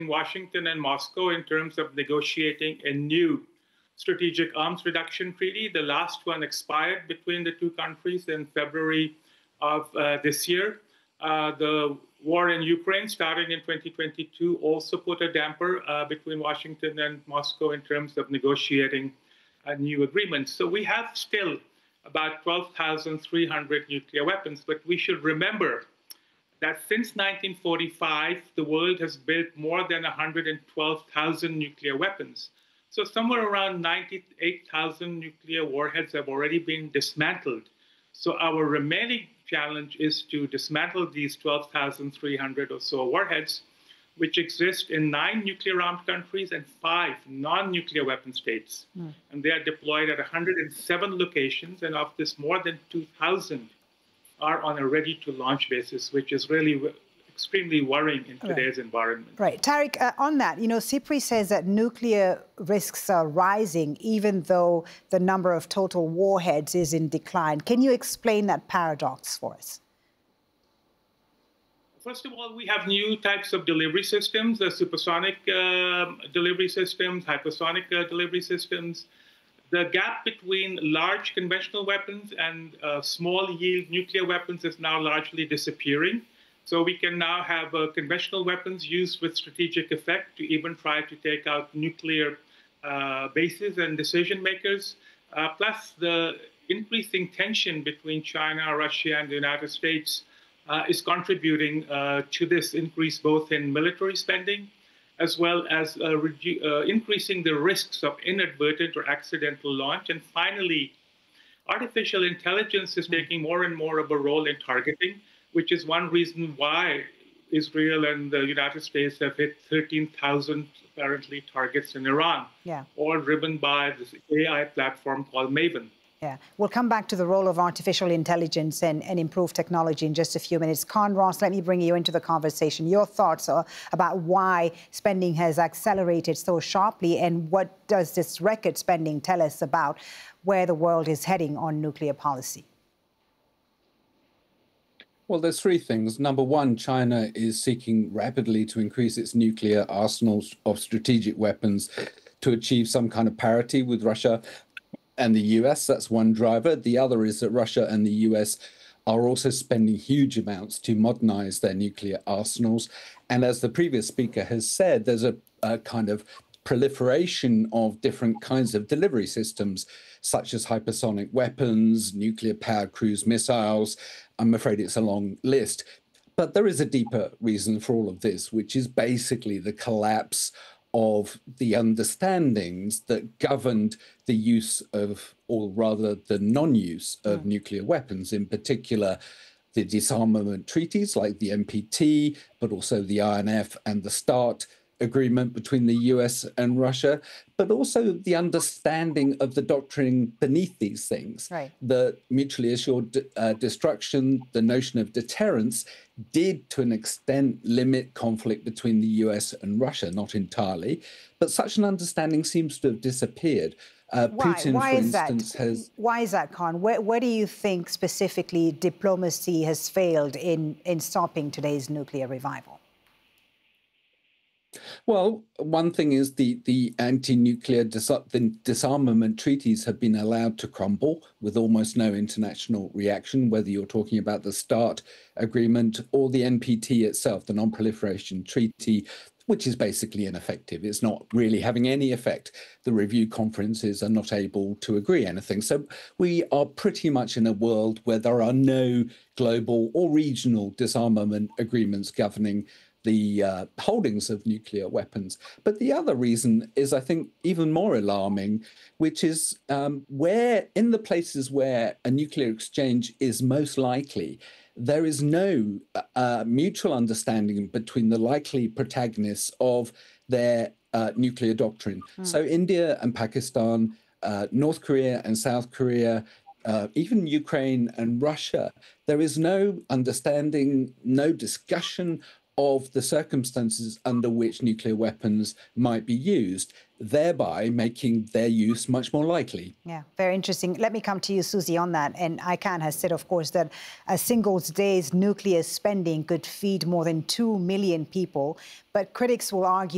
Washington and Moscow in terms of negotiating a new strategic arms reduction treaty. The last one expired between the two countries in February of this year. The war in Ukraine starting in 2022 also put a damper between Washington and Moscow in terms of negotiating a new agreement. So we have still about 12,300 nuclear weapons, but we should remember that since 1945, the world has built more than 112,000 nuclear weapons. So somewhere around 98,000 nuclear warheads have already been dismantled. So our remaining challenge is to dismantle these 12,300 or so warheads, which exist in 9 nuclear-armed countries and 5 non-nuclear weapon states. And they are deployed at 107 locations, and of this, more than 2,000 are on a ready-to-launch basis, which is really extremely worrying in today's environment. Right. Tariq, on that, SIPRI says that nuclear risks are rising even though the number of total warheads is in decline. Can you explain that paradox for us? First of all, we have new types of delivery systems, supersonic delivery systems, hypersonic delivery systems. The gap between large conventional weapons and small-yield nuclear weapons is now largely disappearing. So we can now have conventional weapons used with strategic effect to even try to take out nuclear bases and decision makers. Plus, the increasing tension between China, Russia, and the United States is contributing to this increase both in military spending as well as increasing the risks of inadvertent or accidental launch. And finally, artificial intelligence is taking more and more of a role in targeting, which is one reason why Israel and the United States have hit 13,000 apparently targets in Iran, all driven by this AI platform called Maven. Yeah, we'll come back to the role of artificial intelligence and improved technology in just a few minutes. Con Ross, let me bring you into the conversation. Your thoughts about why spending has accelerated so sharply, and what does this record spending tell us about where the world is heading on nuclear policy? Well, there's 3 things. Number one, China is seeking rapidly to increase its nuclear arsenals of strategic weapons to achieve some kind of parity with Russia and the US. That's one driver. The other is that Russia and the US are also spending huge amounts to modernize their nuclear arsenals. And as the previous speaker has said, there's a kind of proliferation of different kinds of delivery systems, such as hypersonic weapons, nuclear-powered cruise missiles. I'm afraid it's a long list. But there is a deeper reason for all of this, which is basically the collapse of the understandings that governed the use of, or rather the non-use of nuclear weapons, in particular the disarmament treaties like the NPT, but also the INF and the START agreement between the US and Russia, but also the understanding of the doctrine beneath these things. The mutually assured destruction, the notion of deterrence, did to an extent limit conflict between the US and Russia, not entirely, but such an understanding seems to have disappeared. Putin, for instance, has... Why is that, Con? Where do you think specifically diplomacy has failed in stopping today's nuclear revival? Well, one thing is the anti-nuclear disarmament treaties have been allowed to crumble with almost no international reaction, whether you're talking about the START agreement or the NPT itself, the Non-Proliferation Treaty, which is basically ineffective. It's not really having any effect. The review conferences are not able to agree anything. So we are pretty much in a world where there are no global or regional disarmament agreements governing the holdings of nuclear weapons. But the other reason is, I think, even more alarming, which is where in the places where a nuclear exchange is most likely, there is no mutual understanding between the likely protagonists of their nuclear doctrine. So India and Pakistan, North Korea and South Korea, even Ukraine and Russia, there is no understanding, no discussion of the circumstances under which nuclear weapons might be used, thereby making their use much more likely. Yeah, very interesting. Let me come to you, Susie, on that. And ICANN has said, of course, that a single day's nuclear spending could feed more than 2 million people. But critics will argue